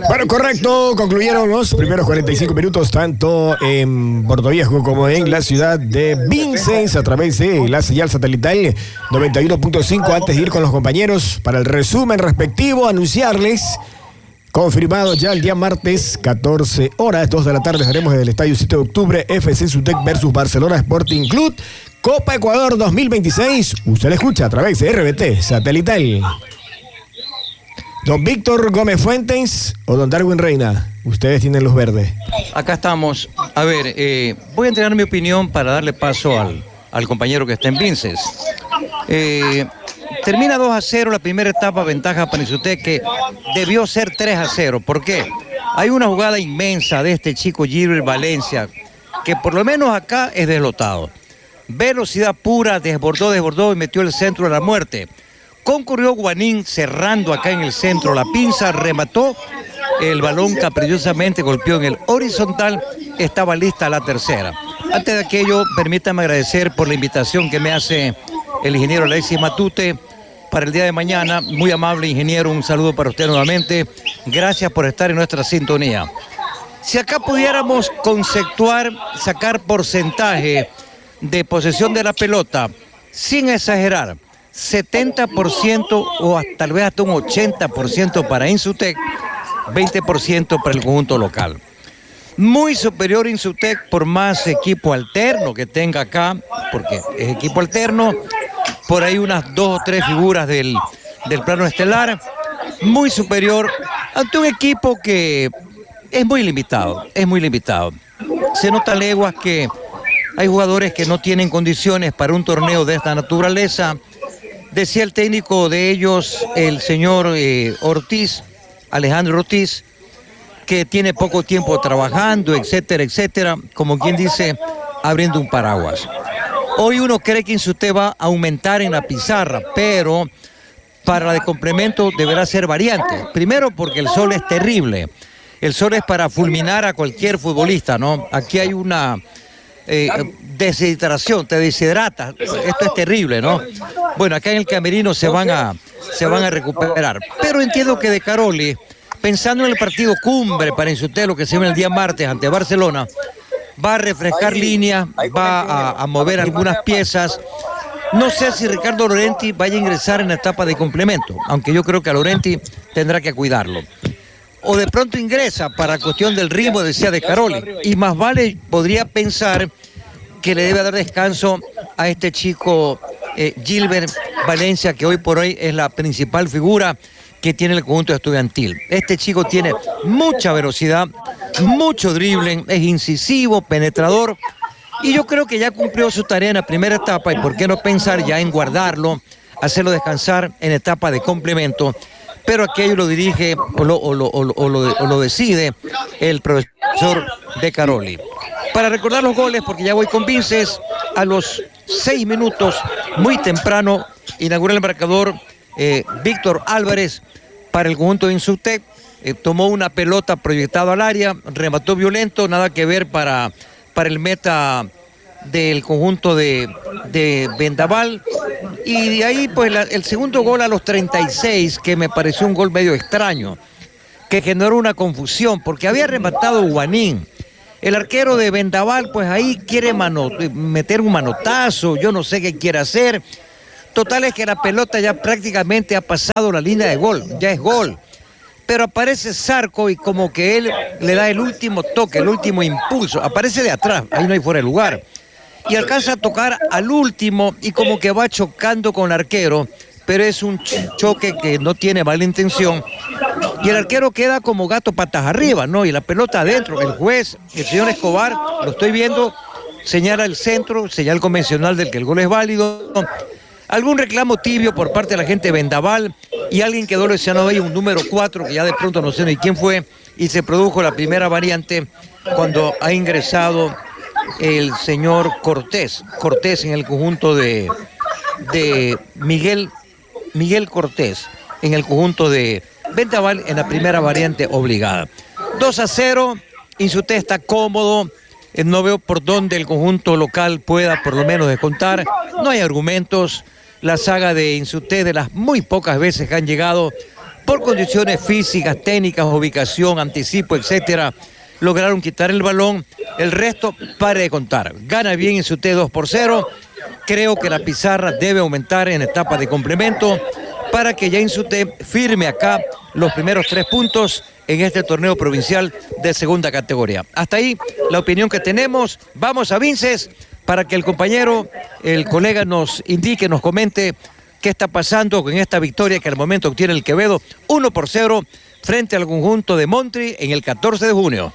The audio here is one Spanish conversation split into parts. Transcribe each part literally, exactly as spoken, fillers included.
Bueno, correcto, concluyeron los primeros cuarenta y cinco minutos tanto en Portoviejo como en la ciudad de Vincennes a través de la señal satelital noventa y uno punto cinco. Antes de ir con los compañeros para el resumen respectivo, anunciarles confirmado ya el día martes, catorce horas, dos de la tarde, estaremos en el estadio siete de octubre, F C Sutec versus Barcelona Sporting Club, Copa Ecuador dos mil veintiséis. Usted la escucha a través de R B T satelital. Don Víctor Gómez Fuentes o don Darwin Reina, ustedes tienen luz verde. Acá estamos. A ver, eh, voy a entregar mi opinión para darle paso al, al compañero que está en Vincennes. Eh, termina dos a cero la primera etapa, ventaja para Insutec, que debió ser tres a cero. ¿Por qué? Hay una jugada inmensa de este chico Gilbert Valencia, que por lo menos acá es deslotado. Velocidad pura, desbordó, desbordó y metió el centro de la muerte. Concurrió Guanín cerrando acá en el centro la pinza, remató, el balón caprichosamente golpeó en el horizontal, estaba lista la tercera. Antes de aquello, permítame agradecer por la invitación que me hace el ingeniero Alexis Matute para el día de mañana. Muy amable ingeniero, un saludo para usted nuevamente. Gracias por estar en nuestra sintonía. Si acá pudiéramos conceptuar, sacar porcentaje de posesión de la pelota, sin exagerar, setenta por ciento o hasta, tal vez hasta un ochenta por ciento para Insutec, veinte por ciento para el conjunto local. Muy superior Insutec por más equipo alterno que tenga acá, porque es equipo alterno, por ahí unas dos o tres figuras del, del plano estelar, muy superior ante un equipo que es muy limitado, es muy limitado. Se nota leguas que hay jugadores que no tienen condiciones para un torneo de esta naturaleza. Decía el técnico de ellos, el señor eh, Ortiz, Alejandro Ortiz, que tiene poco tiempo trabajando, etcétera, etcétera, como quien dice, abriendo un paraguas. Hoy uno cree que Insutec va a aumentar en la pizarra, pero para la de complemento deberá ser variante. Primero porque el sol es terrible. El sol es para fulminar a cualquier futbolista, ¿no? Aquí hay una Eh, deshidratación, te deshidrata, esto es terrible, ¿no? Bueno, acá en el camerino se van a, se van a recuperar, pero entiendo que De Caroli, pensando en el partido cumbre para Insutec, lo que se ve el día martes ante Barcelona, va a refrescar líneas, va a, a mover algunas piezas. No sé si Ricardo Laurenti vaya a ingresar en la etapa de complemento, aunque yo creo que a Laurenti tendrá que cuidarlo. O de pronto ingresa para cuestión del ritmo, decía De Caroli, y más vale podría pensar que le debe dar descanso a este chico eh, Gilbert Valencia, que hoy por hoy es la principal figura que tiene el conjunto estudiantil. Este chico tiene mucha velocidad, mucho dribbling, es incisivo, penetrador, y yo creo que ya cumplió su tarea en la primera etapa, y por qué no pensar ya en guardarlo, hacerlo descansar en etapa de complemento. Pero aquello lo dirige o lo, o, lo, o, lo, o, lo, o lo decide el profesor De Caroli. Para recordar los goles, porque ya voy con Vincennes, a los seis minutos, muy temprano, inaugura el marcador eh, Víctor Álvarez para el conjunto de Insutec. Eh, tomó una pelota proyectada al área, remató violento, nada que ver para, para el meta del conjunto de, de Vendaval. Y de ahí, pues, la, el segundo gol a los treinta y seis, que me pareció un gol medio extraño, que generó una confusión, porque había rematado Guanín. El arquero de Vendaval, pues ahí quiere mano, meter un manotazo, yo no sé qué quiere hacer. Total es que la pelota ya prácticamente ha pasado la línea de gol, ya es gol. Pero aparece Zarco y como que él le da el último toque, el último impulso. Aparece de atrás, ahí no hay fuera de lugar. Y alcanza a tocar al último y como que va chocando con el arquero, pero es un choque que no tiene mala intención. Y el arquero queda como gato patas arriba, ¿no? Y la pelota adentro. El juez, el señor Escobar, lo estoy viendo, señala el centro, señal convencional del que el gol es válido. Algún reclamo tibio por parte de la gente de Vendaval y alguien quedó lesionado ahí, un número cuatro, que ya de pronto no sé ni quién fue, y se produjo la primera variante cuando ha ingresado el señor Cortés, Cortés en el conjunto de, de Miguel, Miguel Cortés, en el conjunto de Vendaval en la primera variante obligada. dos a cero, Insutec está cómodo, eh, no veo por dónde el conjunto local pueda por lo menos descontar, no hay argumentos, la saga de Insutec de las muy pocas veces que han llegado por condiciones físicas, técnicas, ubicación, anticipo, etcétera, lograron quitar el balón. El resto, pare de contar. Gana bien Insuté dos por cero. Creo que la pizarra debe aumentar en etapa de complemento para que ya Insuté firme acá los primeros tres puntos en este torneo provincial de segunda categoría. Hasta ahí la opinión que tenemos. Vamos a Vinces para que el compañero, el colega nos indique, nos comente qué está pasando con esta victoria que al momento obtiene el Quevedo uno por cero frente al conjunto de Montri en el catorce de junio.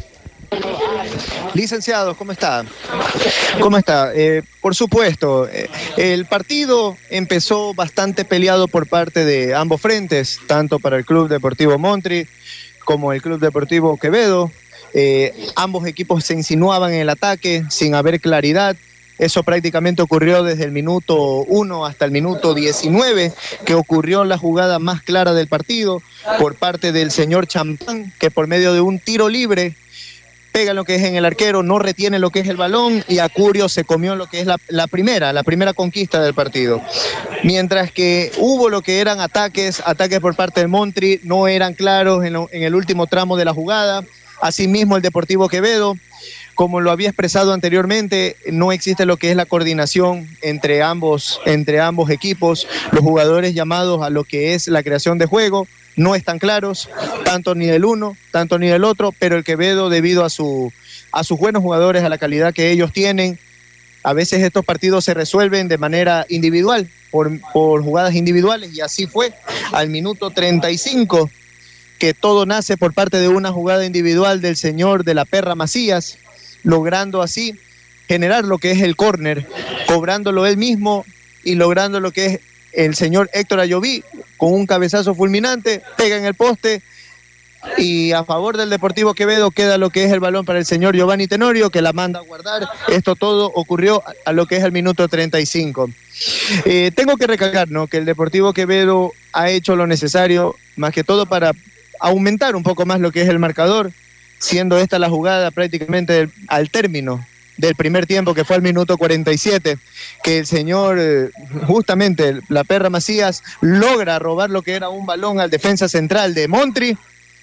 Licenciados, ¿cómo está? ¿Cómo está? Eh, por supuesto, eh, el partido empezó bastante peleado por parte de ambos frentes, tanto para el Club Deportivo Montri como el Club Deportivo Quevedo. Eh, ambos equipos se insinuaban en el ataque sin haber claridad. Eso prácticamente ocurrió desde el minuto uno hasta el minuto diecinueve, que ocurrió la jugada más clara del partido por parte del señor Champán, que por medio de un tiro libre pega lo que es en el arquero, no retiene lo que es el balón y Acurio se comió lo que es la, la primera, la primera conquista del partido. Mientras que hubo lo que eran ataques, ataques por parte del Montri, no eran claros en, lo, en el último tramo de la jugada. Asimismo el Deportivo Quevedo, como lo había expresado anteriormente, no existe lo que es la coordinación entre ambos, entre ambos equipos. Los jugadores llamados a lo que es la creación de juego no están claros, tanto ni del uno, tanto ni del otro, pero el Quevedo, debido a, su, a sus buenos jugadores, a la calidad que ellos tienen, a veces estos partidos se resuelven de manera individual, por, por jugadas individuales, y así fue al minuto treinta y cinco, que todo nace por parte de una jugada individual del señor de la Perra Macías, logrando así generar lo que es el córner, cobrándolo él mismo y logrando lo que es el señor Héctor Ayoví, con un cabezazo fulminante, pega en el poste y a favor del Deportivo Quevedo queda lo que es el balón para el señor Giovanni Tenorio, que la manda a guardar. Esto todo ocurrió a lo que es el minuto treinta y cinco. Eh, tengo que recalcar, ¿no?, que el Deportivo Quevedo ha hecho lo necesario, más que todo para aumentar un poco más lo que es el marcador, siendo esta la jugada prácticamente al término del primer tiempo, que fue al minuto cuarenta y siete, que el señor, eh, justamente la Perra Macías, logra robar lo que era un balón al defensa central de Montri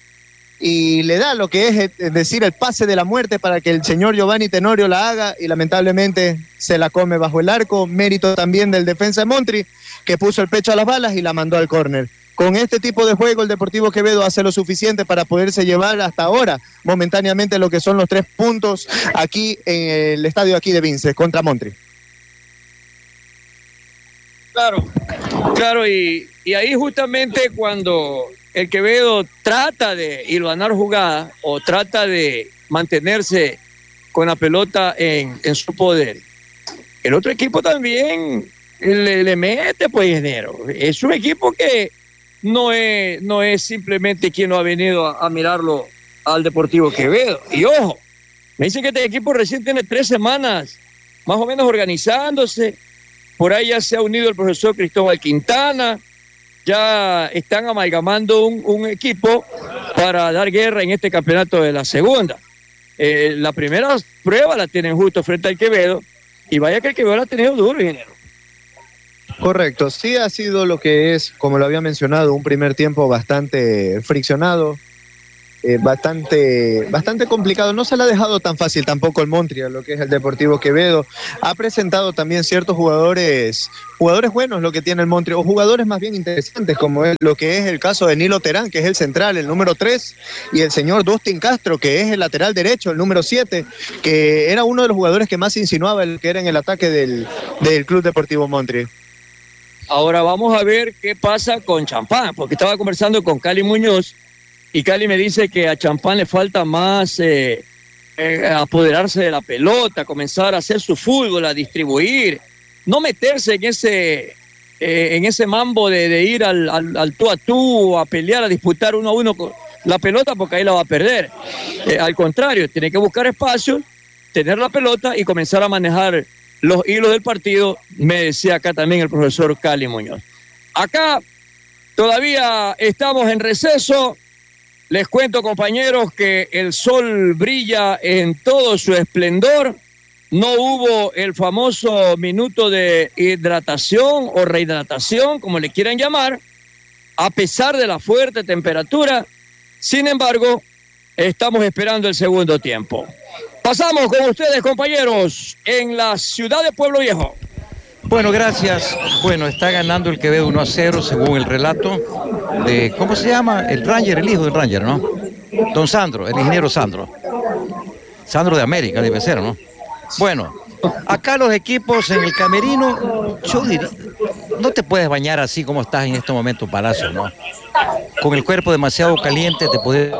y le da lo que es, es decir, el pase de la muerte para que el señor Giovanni Tenorio la haga, y lamentablemente se la come bajo el arco. Mérito también del defensa de Montri, que puso el pecho a las balas y la mandó al córner. Con este tipo de juego el Deportivo Quevedo hace lo suficiente para poderse llevar hasta ahora momentáneamente lo que son los tres puntos aquí en el estadio aquí de Vinces contra Montri. Claro, claro, y, y ahí justamente cuando el Quevedo trata de hilvanar jugadas o trata de mantenerse con la pelota en, en su poder, el otro equipo también le, le mete, pues, dinero. Es un equipo que no es, no es simplemente quien no ha venido a, a mirarlo al Deportivo Quevedo. Y ojo, me dicen que este equipo recién tiene tres semanas más o menos organizándose. Por ahí ya se ha unido el profesor Cristóbal Quintana, ya están amalgamando un, un equipo para dar guerra en este campeonato de la segunda. Eh, la primera prueba la tienen justo frente al Quevedo, y vaya que el Quevedo la ha tenido duro, ingeniero. Correcto, sí ha sido lo que es, como lo había mencionado, un primer tiempo bastante friccionado, eh, bastante, bastante complicado. No se le ha dejado tan fácil tampoco el Montri, lo que es el Deportivo Quevedo. Ha presentado también ciertos jugadores, jugadores buenos lo que tiene el Montri, o jugadores más bien interesantes, como es lo que es el caso de Nilo Terán, que es el central, el número tres, y el señor Dustin Castro, que es el lateral derecho, el número siete, que era uno de los jugadores que más insinuaba el que era en el ataque del, del Club Deportivo Montri. Ahora vamos a ver qué pasa con Champán, porque estaba conversando con Cali Muñoz y Cali me dice que a Champán le falta más eh, eh, apoderarse de la pelota, comenzar a hacer su fútbol, a distribuir, no meterse en ese, eh, en ese mambo de, de ir al, al, al tú a tú, a pelear, a disputar uno a uno con la pelota, porque ahí la va a perder. Eh, al contrario, tiene que buscar espacio, tener la pelota y comenzar a manejar los hilos del partido, me decía acá también el profesor Cali Muñoz. Acá todavía estamos en receso. Les cuento, compañeros, que el sol brilla en todo su esplendor. No hubo el famoso minuto de hidratación o rehidratación, como le quieran llamar, a pesar de la fuerte temperatura. Sin embargo, estamos esperando el segundo tiempo. Pasamos con ustedes, compañeros, en la ciudad de Pueblo Viejo. Bueno, gracias. Bueno, está ganando el Quevedo uno a cero, según el relato de, ¿cómo se llama? El Ranger, el hijo del Ranger, ¿no? Don Sandro, el ingeniero Sandro. Sandro de América, debe ser, ¿no? Bueno, acá los equipos en el camerino, yo diría, no te puedes bañar así como estás en este momento, Palacio, ¿no? Con el cuerpo demasiado caliente te puedes...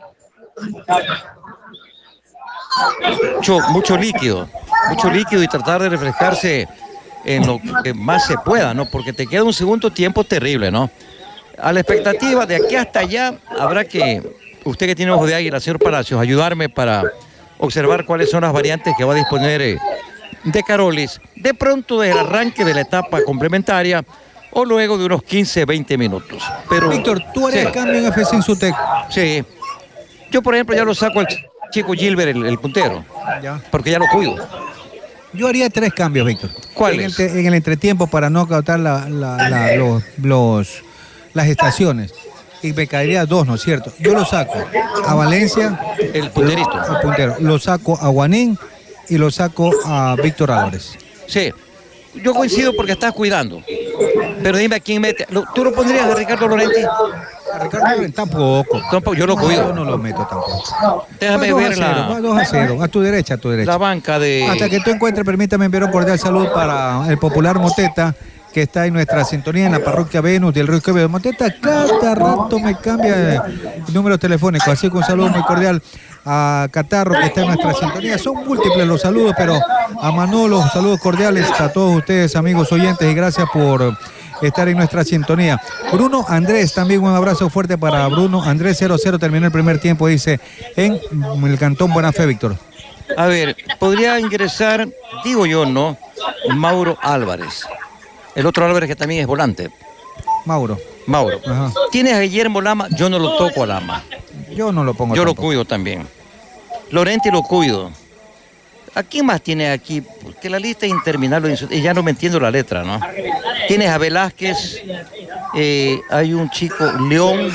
Mucho, mucho líquido, mucho líquido y tratar de refrescarse en lo que más se pueda, ¿no? Porque te queda un segundo tiempo terrible, ¿no? A la expectativa de aquí hasta allá, habrá que, usted que tiene ojo de águila, señor Palacios, ayudarme para observar cuáles son las variantes que va a disponer eh, de Carolis, de pronto desde el arranque de la etapa complementaria o luego de unos quince, veinte minutos. Pero, Víctor, tú harías sí, cambio en F C Insutec. Sí. Yo, por ejemplo, ya lo saco al chico Gilbert, el, el puntero, Ya. porque ya lo cuido. Yo haría tres cambios, Víctor. ¿Cuáles? En el, te- en el entretiempo para no cautar la, la- la- los, los- las estaciones. Y me caería dos, ¿no es cierto? Yo lo saco a Valencia, El punterito. al puntero. Lo saco a Guanín y lo saco a Víctor Álvarez. Sí. Yo coincido porque estás cuidando. Pero dime a quién mete. ¿Lo- ¿Tú lo pondrías a Ricardo Lorenti? A Ricardo Álvarez tampoco. Tampoco, yo lo No, cuido. yo no lo meto tampoco. Déjame Va dos a ver cero, va la, dos a cero. A tu derecha, a tu derecha. la banca de... Hasta que tú encuentres, permítame enviar un cordial saludo para el popular Moteta, que está en nuestra sintonía en la parroquia Venus del Río Quevedo. Moteta cada rato me cambia el número telefónico, así que un saludo muy cordial a Catarro, que está en nuestra sintonía. Son múltiples los saludos, pero a Manolo, saludos cordiales a todos ustedes, amigos oyentes, y gracias por estar en nuestra sintonía. Bruno Andrés, también un abrazo fuerte para Bruno Andrés. Cero a cero terminó el primer tiempo, dice, en el Cantón Buena Fe, Víctor. A ver, podría ingresar, digo yo, ¿no? Mauro Álvarez. El otro Álvarez que también es volante. Mauro. Mauro. Ajá. Tienes a Guillermo Lama, yo no lo toco a Lama. Yo no lo pongo. Yo lo tampoco. cuido también. Lorente lo cuido. ¿A quién más tiene aquí? Porque la lista es interminable y ya no me entiendo la letra, ¿no? Tienes a Velázquez, eh, hay un chico, León,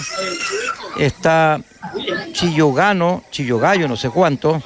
está Chillogano, Chillogallo, no sé cuánto,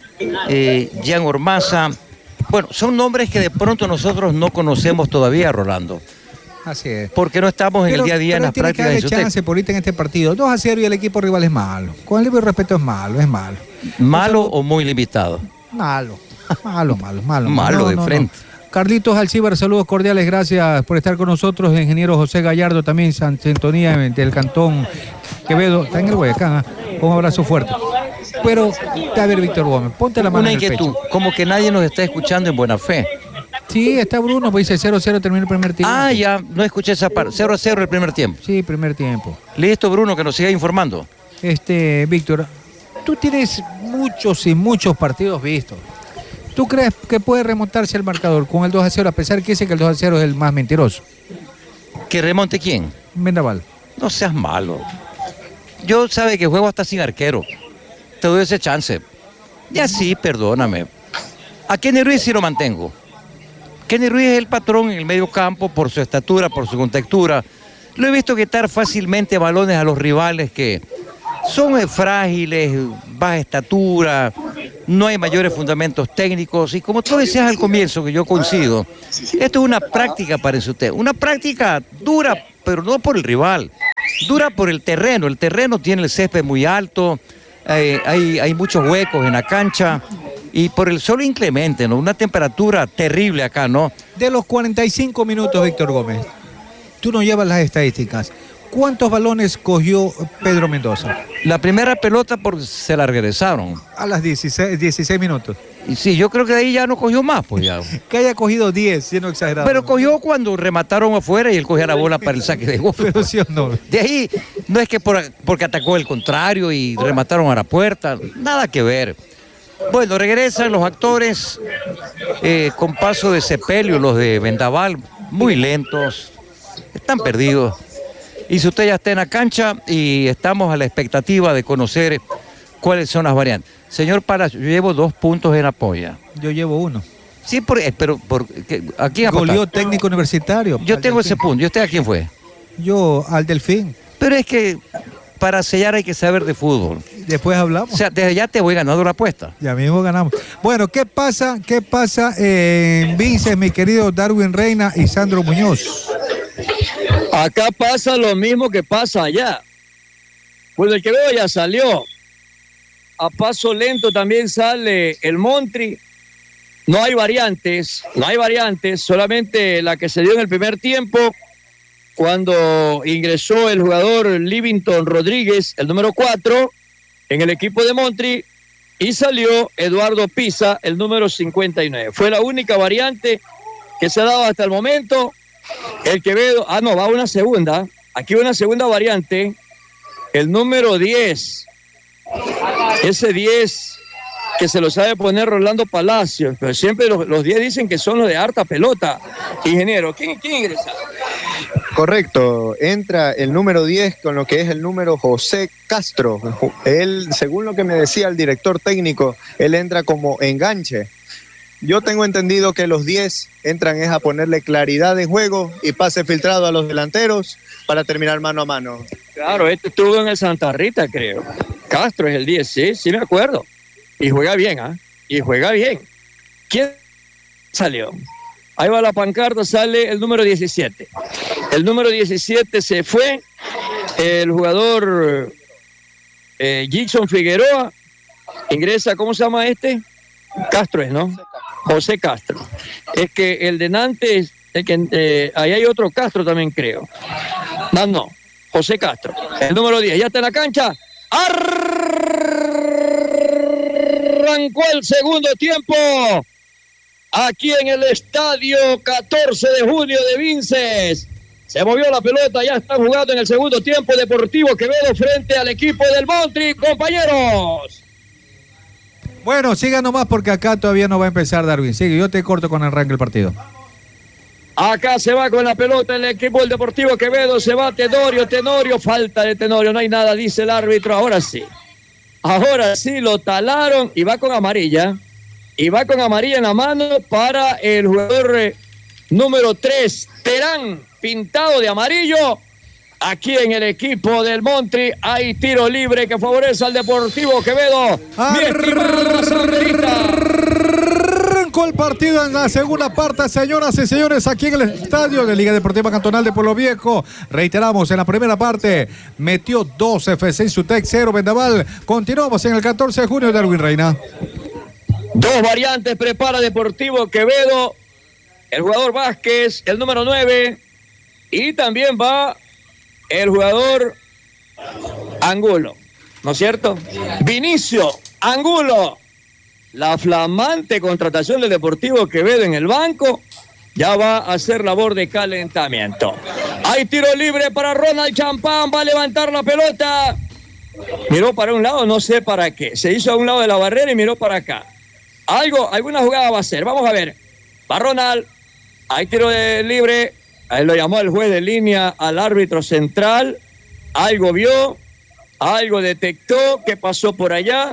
eh, Jean Ormaza. Bueno, son nombres que de pronto nosotros no conocemos todavía, Rolando, Así es. porque no estamos en Pero- el día a día en pero las tiene que prácticas de darle Insutec. chance por ahorita en este partido. dos a cero y el equipo rival es malo. Con el libre respeto es malo, es malo. ¿Malo o muy limitado? Malo, malo, malo, malo. Malo de frente. Carlitos Alcibar, saludos cordiales, gracias por estar con nosotros. El ingeniero José Gallardo, también en sintonía del Cantón Quevedo, está en el Guayacán, ¿ah? Un abrazo fuerte. Pero, a ver, Víctor Gómez, ponte la mano Una en el inquietud, pecho. como que nadie nos está escuchando en buena fe. Sí, está Bruno, pues dice cero a cero, termina el primer tiempo. Ah, ya, no escuché esa parte. cero a cero el primer tiempo. Sí, primer tiempo. Listo, Bruno, que nos siga informando. Este, Víctor, tú tienes muchos y muchos partidos vistos. ¿Tú crees que puede remontarse el marcador con el dos a cero, a pesar que dice que el dos a cero es el más mentiroso? ¿Que remonte quién? Vendaval. No seas malo. Yo sabe que juego hasta sin arquero. Te doy ese chance. Y así, perdóname. A Kenny Ruiz sí lo mantengo. Kenny Ruiz es el patrón en el medio campo por su estatura, por su contextura. Lo he visto quitar fácilmente balones a los rivales que son eh, frágiles, baja estatura, no hay mayores fundamentos técnicos. Y como tú decías al comienzo, que yo coincido, esto es una práctica para usted. Una práctica dura, pero no por el rival. Dura por el terreno. El terreno tiene el césped muy alto, eh, hay, hay muchos huecos en la cancha. Y por el sol inclemente, ¿no? Una temperatura terrible acá, ¿no? De los cuarenta y cinco minutos, Víctor Gómez, tú no llevas las estadísticas. ¿Cuántos balones cogió Pedro Mendoza? La primera pelota porque se la regresaron. A las dieciséis, dieciséis minutos. Y sí, yo creo que de ahí ya no cogió más, pues ya. Que haya cogido diez, siendo exagerado. Pero cogió cuando remataron afuera y él cogía la bola para el saque de gol. Pero sí o no. De ahí, no es que por, porque atacó el contrario y remataron a la puerta, nada que ver. Bueno, regresan los actores eh, con paso de sepelio, los de Vendaval, muy lentos, están perdidos. Y si usted ya está en la cancha y estamos a la expectativa de conocer cuáles son las variantes. Señor Palacio, yo llevo dos puntos en apoyo. Yo llevo uno. Sí, por, eh, pero por, que- ¿a quién Goleó apostar? técnico universitario. Yo tengo ese punto. ¿Y usted a quién fue? Yo, al Delfín. Pero es que para sellar hay que saber de fútbol. Después hablamos. O sea, desde ya te voy ganando la apuesta. Ya mismo ganamos. Bueno, ¿qué pasa? ¿Qué pasa en Vinces, mi querido Darwin Reina y Sandro Muñoz? Acá pasa lo mismo que pasa allá. Pues el Quevedo ya salió. A paso lento también sale el Montri. No hay variantes, no hay variantes, solamente la que se dio en el primer tiempo, cuando ingresó el jugador Livington Rodríguez, el número cuatro, en el equipo de Montri, y salió Eduardo Pisa, el número cincuenta y nueve. Fue la única variante que se ha dado hasta el momento. El Quevedo, ah no, va una segunda, aquí una segunda variante, el número diez, ese diez que se lo sabe poner Rolando Palacios, pero siempre los, los diez dicen que son los de harta pelota. Ingeniero, ¿quién, quién ingresa? Correcto, entra el número diez con lo que es el número José Castro. Él, según lo que me decía el director técnico, él entra como enganche. Yo tengo entendido que los diez entran es a ponerle claridad de juego y pase filtrado a los delanteros para terminar mano a mano. Claro, este estuvo en el Santa Rita, creo. Castro es el diez, sí, sí me acuerdo. Y juega bien, ¿ah? ¿eh? Y juega bien. ¿Quién salió? Ahí va la pancarta, sale el número diecisiete. El número diecisiete se fue. El jugador eh, Gibson Figueroa ingresa, ¿cómo se llama este? Castro es, ¿no? José Castro. Es que el de Nantes, el que, eh, ahí hay otro Castro también, creo. No, no, José Castro. El número diez, ya está en la cancha. Arrancó el segundo tiempo aquí en el estadio catorce de junio de Vinces. Se movió la pelota, ya están jugando en el segundo tiempo. Deportivo Quevedo frente al equipo del Montri, compañeros. Bueno, siga nomás porque acá todavía no va a empezar Darwin. Sigue, yo te corto con el arranque del partido. Acá se va con la pelota el equipo del Deportivo Quevedo, se va Tenorio, Tenorio, falta de Tenorio, no hay nada, dice el árbitro, ahora sí. Ahora sí lo talaron y va con amarilla. Y va con amarilla en la mano para el jugador eh, número tres, Terán, pintado de amarillo. Aquí en el equipo del Montri hay tiro libre que favorece al Deportivo Quevedo. Mi estimado Sanderita. Arrancó el partido en la segunda parte, señoras y señores, aquí en el estadio de Liga Deportiva Cantonal de Pueblo Viejo. Reiteramos, en la primera parte metió dos F C Insutec, cero Vendaval. Continuamos en el catorce de junio, Darwin Reina. Dos variantes prepara Deportivo Quevedo. El jugador Vázquez, el número nueve. Y también va el jugador Angulo, ¿no es cierto? Vinicio Angulo. La flamante contratación del Deportivo Quevedo en el banco ya va a hacer labor de calentamiento. Hay tiro libre para Ronald Champán, va a levantar la pelota. Miró para un lado, no sé para qué. Se hizo a un lado de la barrera y miró para acá. Algo, alguna jugada va a hacer. Vamos a ver. Va Ronald. Hay tiro de libre. Ahí lo llamó el juez de línea al árbitro central. Algo vio. Algo detectó. ¿Qué pasó por allá?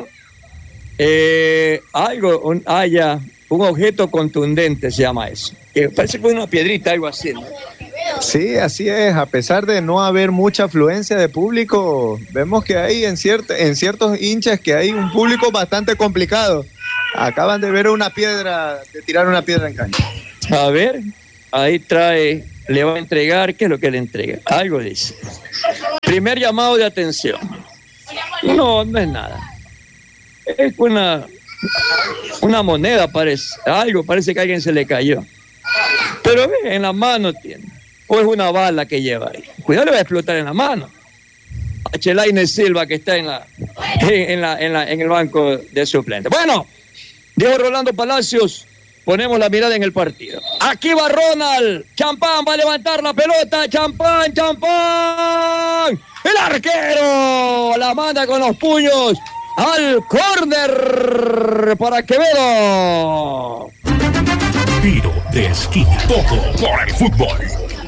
Eh, algo, un, ah, ya, un objeto contundente se llama eso. Que parece que fue una piedrita, algo así, ¿no? Sí, así es. A pesar de no haber mucha afluencia de público, vemos que hay en, ciert en ciertos hinchas que hay un público bastante complicado. Acaban de ver una piedra, de tirar una piedra en cancha. A ver, ahí trae, le va a entregar, ¿qué es lo que le entrega? Algo dice. Primer llamado de atención. No, no es nada. Es una, una moneda, parece. Algo, parece que a alguien se le cayó. Pero ve, en la mano tiene. O es una bala que lleva ahí. Cuidado, le va a explotar en la mano. A Chelaine Silva, que está en, la, en, la, en, la, en el banco de suplentes. Bueno, dijo Rolando Palacios, ponemos la mirada en el partido. Aquí va Ronald. Champán va a levantar la pelota. Champán, Champán. El arquero la manda con los puños al córner para Quevedo. Tiro de esquina. Todo por el fútbol.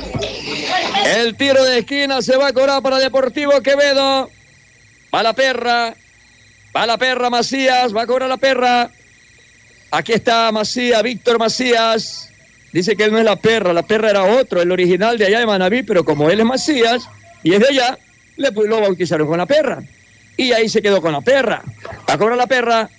El tiro de esquina se va a cobrar para Deportivo Quevedo. Va la perra. Va la perra Macías. Va a cobrar la perra. Aquí está Macías, Víctor Macías. dice que él no es la perra, la perra era otro, el original de allá de Manabí, pero como él es Macías y es de allá, le lo bautizaron con la perra. Y ahí se quedó con la perra. A cobrar la perra.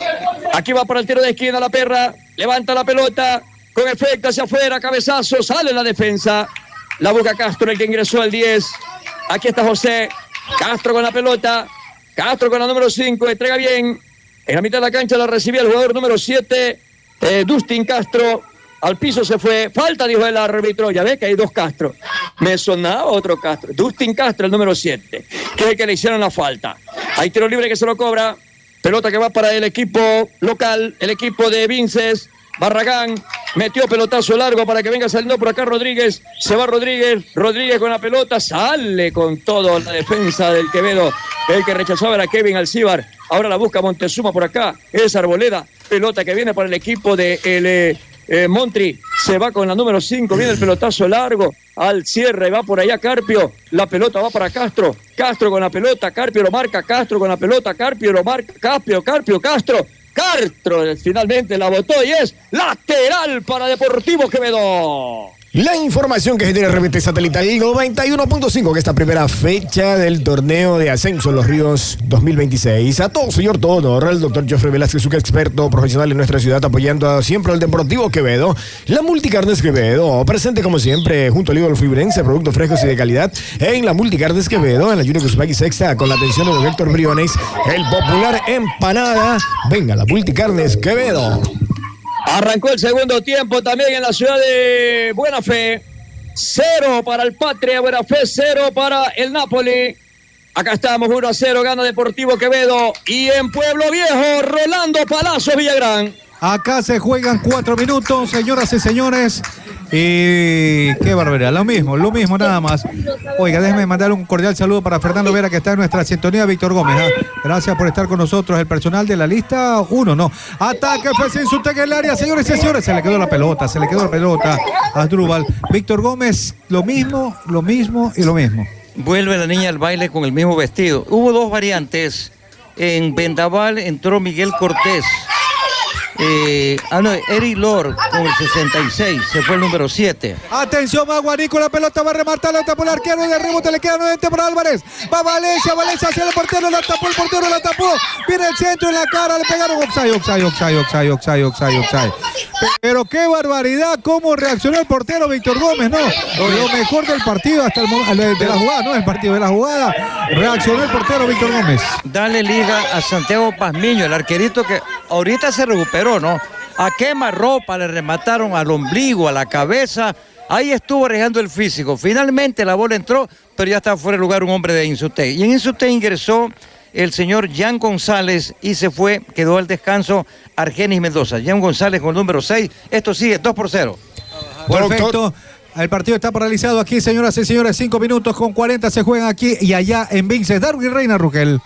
Aquí va para el tiro de esquina la perra. Levanta la pelota. Con efecto hacia afuera. Cabezazo. Sale la defensa. La busca Castro, el que ingresó al diez. Aquí está José. Castro con la pelota. Castro con la número cinco. Entrega bien. En la mitad de la cancha la recibía el jugador número siete. Eh, Dustin Castro. Al piso se fue. Falta, dijo el árbitro. Ya ve que hay dos Castro. Me sonaba otro Castro. Dustin Castro, el número siete. Que es el que le hicieron la falta. Hay tiro libre que se lo cobra. Pelota que va para el equipo local. El equipo de Vinces. Barragán metió pelotazo largo para que venga saliendo por acá Rodríguez. Se va Rodríguez. Rodríguez con la pelota. Sale con todo la defensa del Quevedo. El que rechazaba era Kevin Alcíbar. Ahora la busca Montezuma por acá. Es Arboleda. Pelota que viene para el equipo de el, eh, eh, Montri. Se va con la número cinco. Viene el pelotazo largo. Al cierre. Va por allá Carpio. La pelota va para Castro. Castro con la pelota. Carpio lo marca. Castro con la pelota. Carpio lo marca. Carpio, Carpio, Castro. Castro finalmente la botó y es lateral para Deportivo Quevedo. La información que genera R B T Satelital noventa y uno punto cinco, que esta primera fecha del torneo de ascenso en los Ríos dos mil veintiséis. A todo, señor, todo honor, el doctor Jeffrey Velázquez, su experto profesional en nuestra ciudad, apoyando a siempre al Deportivo Quevedo. La Multicarnes Quevedo, presente como siempre, junto al ídolo fibrense, productos frescos y de calidad, en la Multicarnes Quevedo, en la Junior Cuspac y Sexta, con la atención de don Héctor Briones, el popular empanada. Venga, la Multicarnes Quevedo. Arrancó el segundo tiempo también en la ciudad de Buena Fe. Cero para el Patria, Buena Fe, cero para el Napoli. Acá estamos, uno a cero, gana Deportivo Quevedo. Y en Pueblo Viejo, Rolando Palacios Villagrán. Acá se juegan cuatro minutos, señoras y señores. Y qué barbaridad, lo mismo, lo mismo nada más. Oiga, déjeme mandar un cordial saludo para Fernando Vera, que está en nuestra sintonía, Víctor Gómez. ¿eh? Gracias por estar con nosotros, el personal de la lista uno, ¿no? Ataque, fue sin su en el área, señores y señores. Se le quedó la pelota, se le quedó la pelota a Asdrúbal. Víctor Gómez, lo mismo, lo mismo y lo mismo. Vuelve la niña al baile con el mismo vestido. Hubo dos variantes. En Vendaval entró Miguel Cortés. Eh, ah, no, Eric Lord con el sesenta y seis, se fue el número siete. Atención, Maguarico, la pelota va a rematar, la tapó el arquero y de rebote le queda nuevamente para Álvarez. Va Valencia, Valencia hacia el portero, la tapó el portero, la tapó. Viene el centro en la cara, le pegaron Oxay, Oxay, Oxay, Oxay, Oxay, Oxay, Oxay. Pero qué barbaridad, cómo reaccionó el portero Víctor Gómez, ¿no? Lo mejor del partido hasta el momento, de la jugada, no el partido, de la jugada, reaccionó el portero Víctor Gómez. Dale liga a Santiago Pazmiño, el arquerito que ahorita se recuperó, ¿no? A quemarropa le remataron al ombligo, a la cabeza. Ahí estuvo arriesgando el físico. Finalmente la bola entró, pero ya estaba fuera de lugar un hombre de Insutec. Y en Insutec ingresó el señor Jan González y se fue, quedó al descanso Argenis Mendoza. Jan González con el número seis. Esto sigue dos por cero. Perfecto. El partido está paralizado aquí, señoras y señores. cinco minutos con cuarenta se juegan aquí y allá en Vinces. Darwin Reina, Ruquel.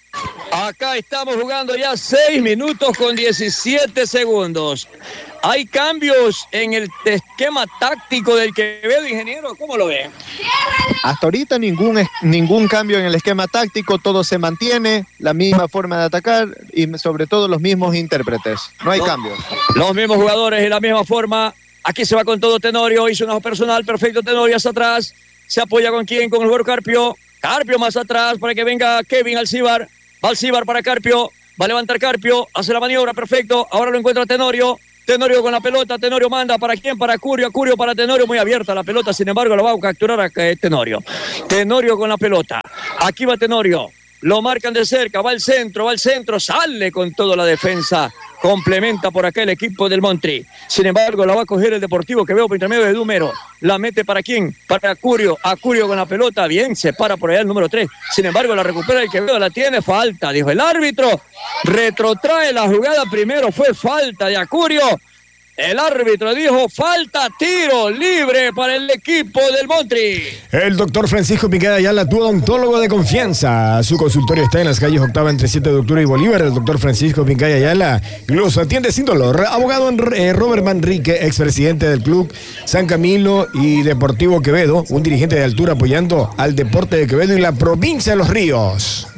Acá estamos jugando ya seis minutos con diecisiete segundos. ¿Hay cambios en el esquema táctico del Quevedo, ingeniero? ¿Cómo lo ve? Hasta ahorita ningún, ningún cambio en el esquema táctico, todo se mantiene, la misma forma de atacar y sobre todo los mismos intérpretes. No hay no, cambios. Los mismos jugadores y la misma forma. Aquí se va con todo Tenorio, hizo una personal, perfecto Tenorio hacia atrás. Se apoya con quién, con el jugador Carpio. Carpio más atrás para que venga Kevin Alcíbar. Va Alcíbar para Carpio, va a levantar Carpio, hace la maniobra, perfecto, ahora lo encuentra Tenorio, Tenorio con la pelota, Tenorio manda, ¿para quién? Para Curio, Curio para Tenorio, muy abierta la pelota, sin embargo lo va a capturar a Tenorio, Tenorio con la pelota, aquí va Tenorio, lo marcan de cerca, va al centro, va al centro, sale con toda la defensa, complementa por acá el equipo del Montri, sin embargo la va a coger el Deportivo Quevedo por intermedio de Número, la mete para quién, para Acurio, Acurio con la pelota, bien, se para por allá el número tres, sin embargo la recupera el Quevedo, la tiene, falta, dijo el árbitro, retrotrae la jugada, primero fue falta de Acurio. El árbitro dijo falta, tiro libre para el equipo del Montri. El doctor Francisco Pineda Ayala, tu odontólogo de confianza. Su consultorio está en las calles Octava entre siete de octubre y Bolívar. El doctor Francisco Pineda Ayala los atiende sin dolor. Abogado eh, Robert Manrique, expresidente del Club San Camilo y Deportivo Quevedo, un dirigente de altura apoyando al deporte de Quevedo y la provincia de Los Ríos.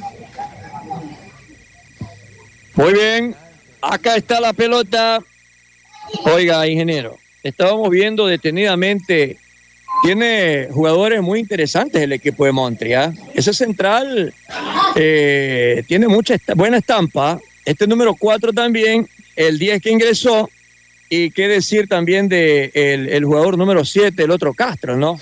Muy bien, acá está la pelota. Oiga, ingeniero, estábamos viendo detenidamente, tiene jugadores muy interesantes el equipo de Montreal. Ese central eh, tiene mucha est- buena estampa. Este número cuatro también, el diez que ingresó. Y qué decir también de el, el jugador número siete, el otro Castro, ¿no?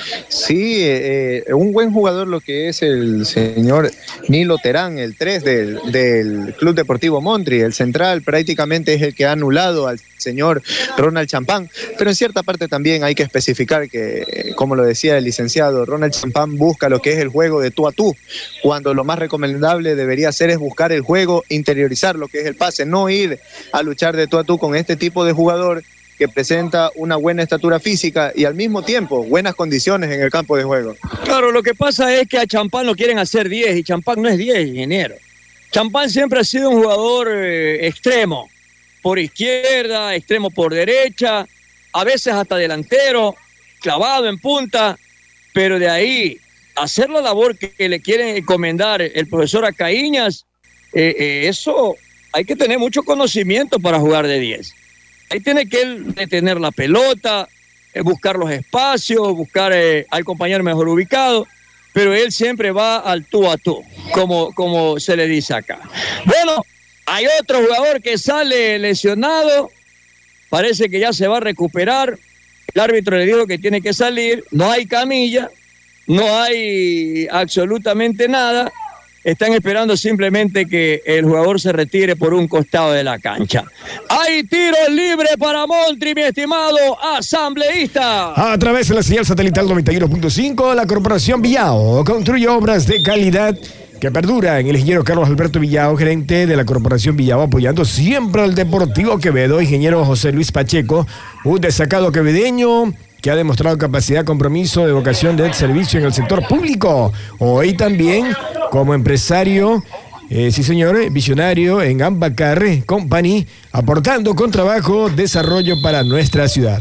Sí, eh, un buen jugador lo que es el señor Nilo Terán, el tres del, del Club Deportivo Montri. El central prácticamente es el que ha anulado al señor Ronald Champán, pero en cierta parte también hay que especificar que, como lo decía el licenciado, Ronald Champán busca lo que es el juego de tú a tú, cuando lo más recomendable debería ser es buscar el juego, interiorizar lo que es el pase, no ir a luchar de tú a tú con este tipo de jugador que presenta una buena estatura física y al mismo tiempo buenas condiciones en el campo de juego. Claro, lo que pasa es que a Champán lo quieren hacer diez y Champán no es diez, ingeniero. Champán siempre ha sido un jugador eh, extremo, por izquierda, extremo por derecha, a veces hasta delantero, clavado en punta, pero de ahí hacer la labor que, que le quieren encomendar el profesor Acaíñas, eh, eh, eso hay que tener mucho conocimiento para jugar de diez. Ahí tiene que él detener la pelota, eh, buscar los espacios, buscar eh, al compañero mejor ubicado, pero él siempre va al tú a tú, como, como se le dice acá. Bueno, hay otro jugador que sale lesionado, parece que ya se va a recuperar, el árbitro le dijo que tiene que salir, no hay camilla, no hay absolutamente nada, están esperando simplemente que el jugador se retire por un costado de la cancha. Hay tiro libre para Montri, mi estimado asambleísta. A través de la señal satelital noventa y uno punto cinco, la Corporación Villao construye obras de calidad que perdura en el ingeniero Carlos Alberto Villao, gerente de la Corporación Villao, apoyando siempre al Deportivo Quevedo. Ingeniero José Luis Pacheco, un destacado quevedeño que ha demostrado capacidad, compromiso, de vocación de servicio en el sector público. Hoy también como empresario, eh, sí señor, visionario en Ambacar Company, aportando con trabajo, desarrollo para nuestra ciudad.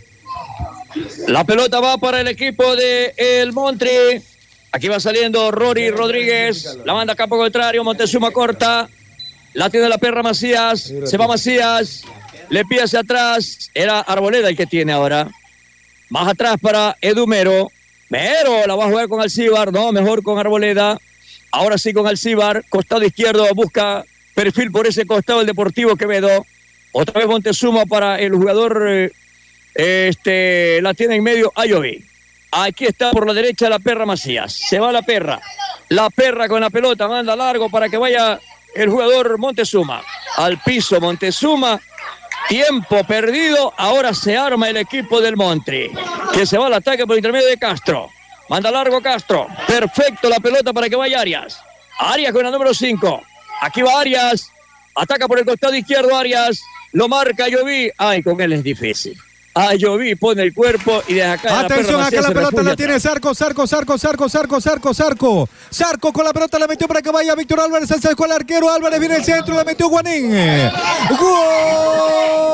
La pelota va para el equipo de el Montri. Aquí va saliendo Rory Rodríguez, la manda a campo contrario, Montezuma corta, la tiene la perra Macías, se va Macías, le pide hacia atrás, era Arboleda el que tiene ahora. Más atrás para Edu Mero. Mero la va a jugar con Alcíbar. No, mejor con Arboleda. Ahora sí con Alcíbar. Costado izquierdo. Busca perfil por ese costado el Deportivo Quevedo. Otra vez Montezuma para el jugador. Eh, este, la tiene en medio Ayoví. Aquí está por la derecha la perra Macías. Se va la perra. La perra con la pelota. Manda largo para que vaya el jugador Montezuma. Al piso Montezuma. Tiempo perdido, ahora se arma el equipo del Montri, que se va al ataque por intermedio de Castro. Manda largo Castro, perfecto la pelota para que vaya Arias. Arias con el número cinco, aquí va Arias, ataca por el costado izquierdo Arias, lo marca Ayoví. Ay, con él es difícil. Ayoví pone el cuerpo y desde acá... Atención, la acá la pelota la tiene Zarco, Zarco, Zarco, Zarco, Zarco, Zarco, Zarco. Zarco con la pelota la metió para que vaya Víctor Álvarez, se acercó al arquero, Álvarez viene el centro, la metió Guanín. ¡Gol!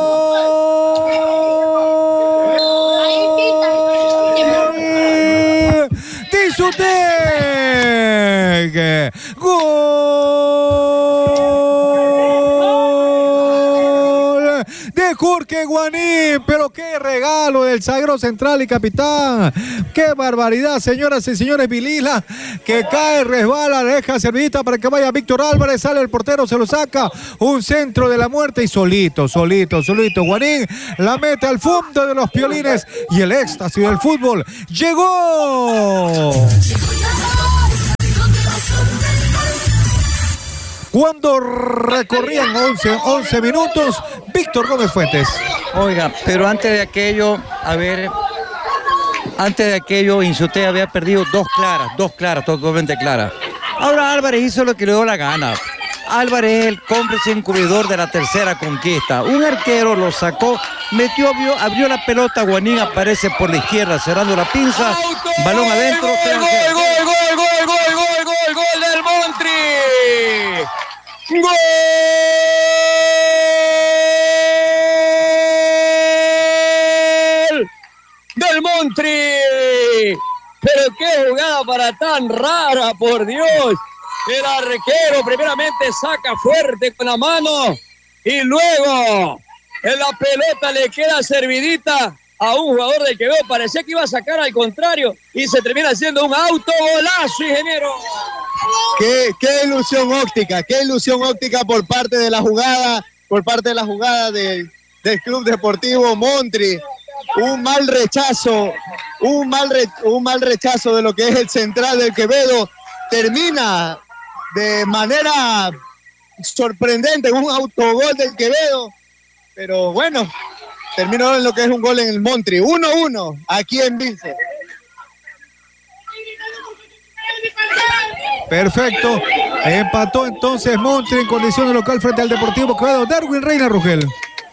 Tizutec. ¡Gol! De Jorge Guanín, pero qué regalo del zaguero central y capitán. Qué barbaridad, señoras y señores. Vilila, que cae, resbala, deja servidita para que vaya Víctor Álvarez, sale el portero, se lo saca, un centro de la muerte y solito, solito, solito. Guanín la mete al fondo de los piolines y el éxtasis del fútbol llegó. Cuando recorrían once, once minutos, Víctor Gómez Fuentes. Oiga, pero antes de aquello, a ver, antes de aquello, Insuté había perdido dos claras, dos claras, totalmente claras. Ahora Álvarez hizo lo que le dio la gana. Álvarez es el cómplice encubridor de la tercera conquista. Un arquero lo sacó, metió, abrió, abrió la pelota, Guanín aparece por la izquierda cerrando la pinza, balón adentro. Gol, gol, gol, gol, gol, gol, gol, gol, gol del Montri. ¡Gol del Montri! Pero qué jugada para tan rara, por Dios. El arquero primeramente saca fuerte con la mano y luego En la pelota le queda servidita a un jugador del Quevedo. Parecía que iba a sacar al contrario y se termina haciendo un autogolazo, ingeniero. Qué, qué ilusión óptica, qué ilusión óptica por parte de la jugada, por parte de la jugada del, del Club Deportivo Montri. Un mal rechazo, un mal, re, un mal rechazo de lo que es el central del Quevedo. Termina de manera sorprendente un autogol del Quevedo, pero bueno, terminó en lo que es un gol en el Montri. uno uno aquí en Vince. Perfecto. Empató entonces Montri en condición de local frente al Deportivo Quevedo. Darwin Reina, Rugel.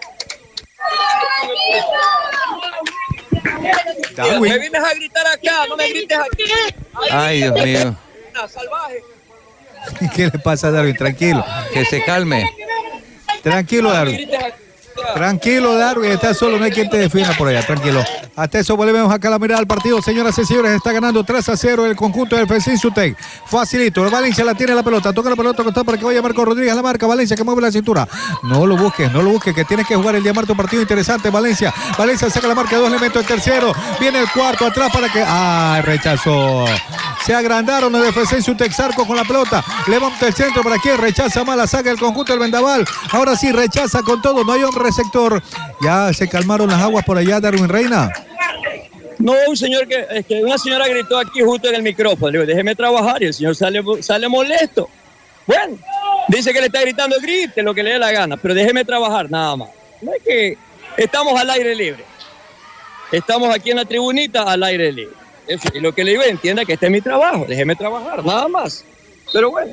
Darwin. Me vienes a gritar acá, no me grites aquí. Ay, Dios mío. Salvaje. ¿Qué le pasa a Darwin? Tranquilo. Que se calme. Tranquilo, Darwin. Tranquilo, Darwin, estás solo, no hay quien te defienda por allá, tranquilo. Hasta eso volvemos acá a la mirada al partido, señoras y señores, está ganando tres a cero el conjunto del F C Insutec. Facilito, el Valencia la tiene la pelota, toca la pelota para que vaya Marco Rodríguez a la marca, Valencia que mueve la cintura. No lo busques, no lo busques, que tienes que jugar el diamante, un partido interesante, Valencia. Valencia saca la marca, dos elementos, el tercero, viene el cuarto atrás para que... ¡Ah, rechazó! Se agrandaron el F C Insutec, Zarco con la pelota, levanta el centro para quien rechaza mala saca el conjunto del Vendaval. Ahora sí, rechaza con todo, no hay hombre sector. Ya se calmaron las aguas por allá, Darwin Reina. No, un señor que, es que una señora gritó aquí justo en el micrófono. Le digo, déjeme trabajar, y el señor sale, sale molesto. Bueno, dice que le está gritando, grite lo que le dé la gana, pero déjeme trabajar, nada más. No es que estamos al aire libre. Estamos aquí en la tribunita al aire libre. Es, y lo que le digo, entienda que este es mi trabajo, déjeme trabajar, nada más. Pero bueno,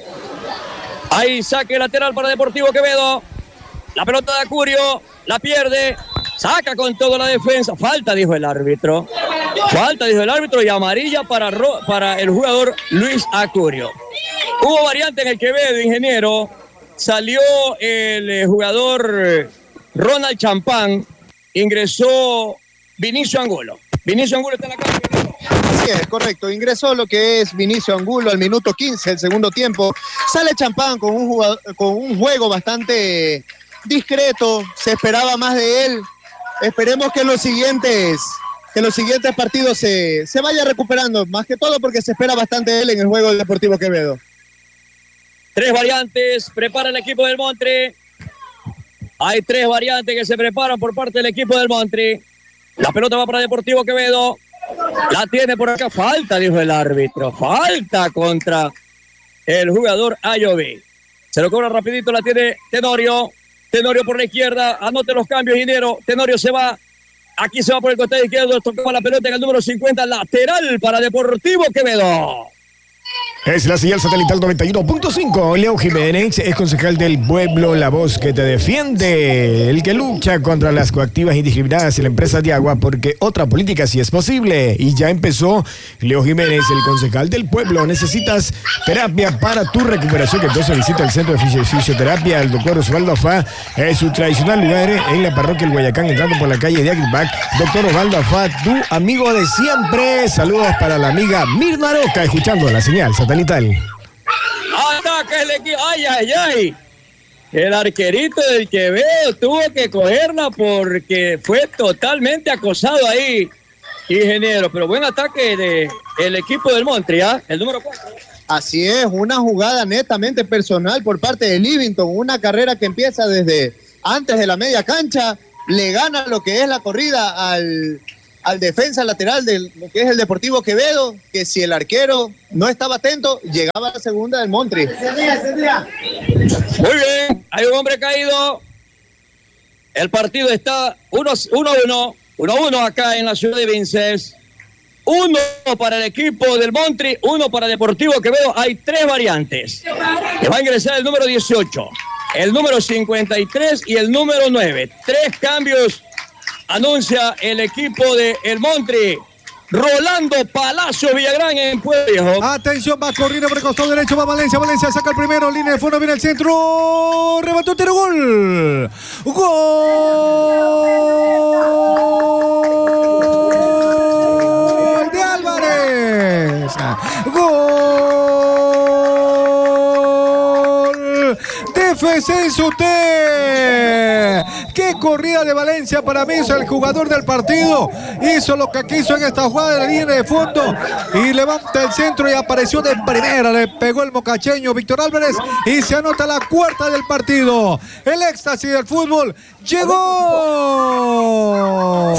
ahí saque lateral para Deportivo Quevedo. La pelota de Acurio, la pierde, saca con todo la defensa. Falta, dijo el árbitro. Falta, dijo el árbitro, y amarilla para, para el jugador Luis Acurio. Hubo variante en el Quevedo, ingeniero. Salió el jugador Ronald Champán, ingresó Vinicio Angulo. Vinicio Angulo está en la cancha. Así es, correcto. Ingresó lo que es Vinicio Angulo al minuto quince, el segundo tiempo. Sale Champán con un, jugador, con un juego bastante discreto, se esperaba más de él. Esperemos que en los siguientes, que en los siguientes partidos se, se vaya recuperando, más que todo porque se espera bastante de él en el juego del Deportivo Quevedo. Tres variantes, prepara el equipo del Montri. Hay tres variantes que se preparan por parte del equipo del Montri. La pelota va para Deportivo Quevedo. La tiene por acá. Falta, dijo el árbitro. Falta contra el jugador Ayoví. Se lo cobra rapidito, la tiene Tenorio. Tenorio por la izquierda, anote los cambios, Dinero. Tenorio se va, aquí se va por el costado izquierdo, tocaba la pelota en el número cincuenta, lateral para Deportivo Quevedo. Es la señal satelital noventa y uno punto cinco. Leo Jiménez es concejal del pueblo, la voz que te defiende, el que lucha contra las coactivas indiscriminadas en la empresa de agua, porque otra política sí es posible. Y ya empezó Leo Jiménez, el concejal del pueblo. Necesitas terapia para tu recuperación, entonces visita el centro de fisioterapia. El doctor Osvaldo Afá es su tradicional lugar en la parroquia El Guayacán, entrando por la calle de Agribac. Doctor Osvaldo Afá, tu amigo de siempre. Saludos para la amiga Mirna Aroca, escuchando la señal satelital. Ataca el equipo. Ay, ay, ay. El arquerito del Quevedo tuvo que cogerla porque fue totalmente acosado ahí, ingeniero. Pero buen ataque del equipo del Montri, ¿ah? El número cuatro. Así es, una jugada netamente personal por parte de Livington. Una carrera que empieza desde antes de la media cancha. Le gana lo que es la corrida al... al defensa lateral de lo que es el Deportivo Quevedo, que si el arquero no estaba atento, llegaba a la segunda del Montri. Muy bien, hay un hombre caído. El partido está uno uno, uno uno acá en la ciudad de Vinces. Uno para el equipo del Montri, uno para Deportivo Quevedo. Hay tres variantes. Que va a ingresar el número dieciocho, el número cincuenta y tres y el número nueve. Tres cambios anuncia el equipo de El Montri. Rolando Palacio Villagrán en Pueblo Viejo. Atención, va corriendo por el costado derecho, va Valencia, Valencia saca el primero, línea de fondo, viene el centro, remató, tiro, gol. Gol de Álvarez. Gol de F C Suté. Qué corrida de Valencia para mí, es el jugador del partido. Hizo lo que quiso en esta jugada de la línea de fondo y levanta el centro y apareció de primera. Le pegó el mocacheño Víctor Álvarez y se anota la cuarta del partido. El éxtasis del fútbol llegó.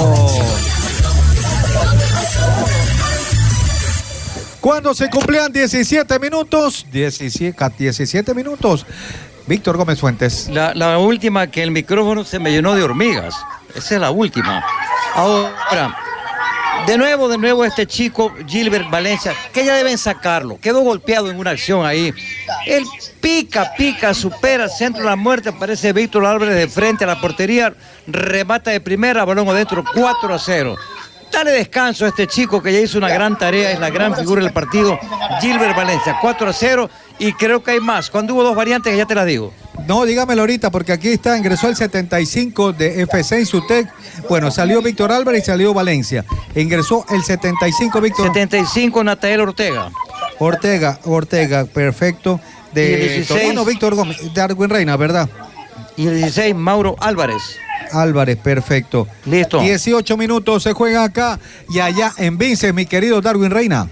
Cuando se cumplían diecisiete minutos, diecisiete, diecisiete minutos, Víctor Gómez Fuentes. La, la última que el micrófono se me llenó de hormigas. Esa es la última. Ahora, de nuevo, de nuevo este chico Gilbert Valencia, que ya deben sacarlo. Quedó golpeado en una acción ahí. Él pica, pica, supera, centro de la muerte. Aparece Víctor Álvarez de frente a la portería. Remata de primera, balón adentro, cuatro a cero. Dale descanso a este chico que ya hizo una gran tarea, es la gran figura del partido, Gilbert Valencia, cuatro a cero, y creo que hay más. Cuando hubo dos variantes, ya te las digo. No, dígamelo ahorita, porque aquí está, ingresó el setenta y cinco de F C Insutec. Bueno, salió Víctor Álvarez y salió Valencia. Ingresó el setenta y cinco, Víctor. setenta y cinco, Natael Ortega. Ortega, Ortega, perfecto. De Y el dieciséis, Torino, Víctor Gómez, Darwin Reina, ¿verdad? Y el dieciséis, Mauro Álvarez. Álvarez, perfecto. Listo. dieciocho minutos se juega acá y allá en Vinces, mi querido Darwin Reina.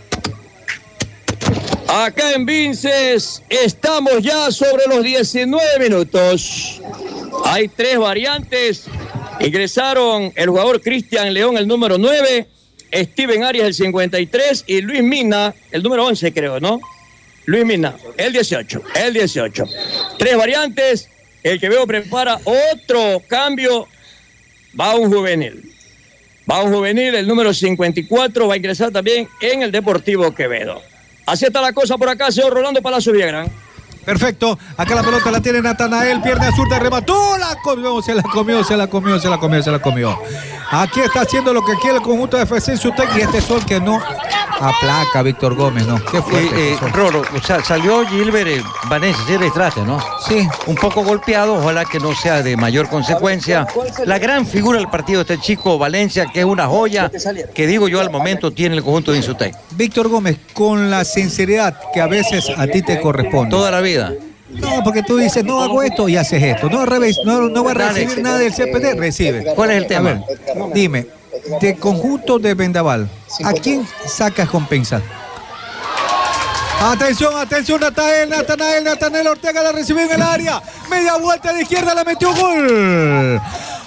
Acá en Vinces estamos ya sobre los diecinueve minutos. Hay tres variantes. Ingresaron el jugador Cristian León, el número nueve, Steven Arias, el cincuenta y tres, y Luis Mina, el número once, creo, ¿no? Luis Mina, el dieciocho, el dieciocho. Tres variantes. El que veo prepara otro cambio. Va un juvenil. Va un juvenil, el número cincuenta y cuatro, va a ingresar también en el Deportivo Quevedo. Así está la cosa por acá, señor Rolando Palacio Villagrán. Perfecto, acá la pelota la tiene Natanael, pierna zurda, remató, la comió, se la comió, se la comió, se la comió, se la comió. Aquí está haciendo lo que quiere el conjunto de F C Insutec y este sol que no aplaca a Víctor Gómez, ¿no? Qué fuerte. Eh, eh, Rolo, o sea, salió Gilbert eh, Valencia, sí registraste, ¿no? Sí. Un poco golpeado, ojalá que no sea de mayor consecuencia. La gran figura del partido, este chico Valencia, que es una joya, que digo yo al momento tiene el conjunto de Insutec. Víctor Gómez, con la sinceridad que a veces a ti te corresponde. Toda la vida. No, porque tú dices, no hago esto y haces esto. No, revés, no, no va a recibir Dale. nada del C P D, recibe. ¿Cuál es el tema? A ver, dime, de conjunto de Vendaval, ¿a quién sacas compensa? Atención, atención, Natanael, Natanael, Natanael Ortega la recibió en el área. Media vuelta de izquierda, la metió, gol.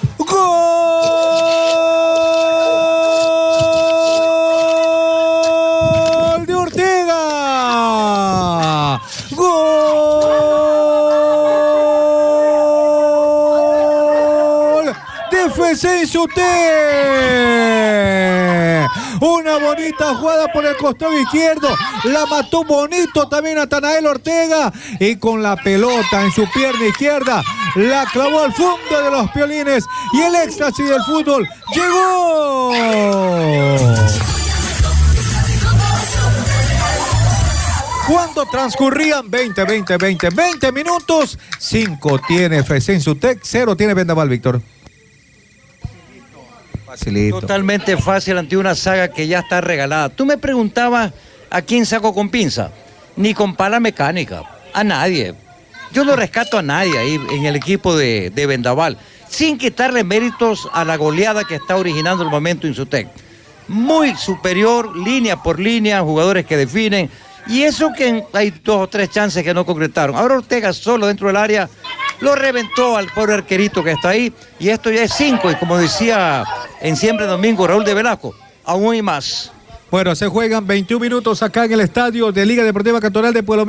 ¡Gol de Ortega! ¡Gol de F C Insutec! Una bonita jugada por el costado izquierdo. La mató bonito también Natanael Ortega. Y con la pelota en su pierna izquierda, la clavó al fondo de los piolines. Y el éxtasis del fútbol llegó. Cuando transcurrían veinte, veinte, veinte, veinte minutos, cinco tiene F C Insutec, cero tiene Vendaval, Víctor. Facilito. Totalmente fácil ante una saga que ya está regalada. Tú me preguntabas a quién saco con pinza. Ni con pala mecánica. A nadie. Yo no rescato a nadie ahí en el equipo de, de Vendaval. Sin quitarle méritos a la goleada que está originando el momento Insutec. Muy superior, línea por línea, jugadores que definen. Y eso que hay dos o tres chances que no concretaron. Ahora Ortega solo dentro del área lo reventó al pobre arquerito que está ahí. Y esto ya es cinco. Y como decía en Siempre Domingo Raúl de Velasco, aún hay más. Bueno, se juegan veintiún minutos acá en el estadio de Liga Deportiva Cantonal de Pueblo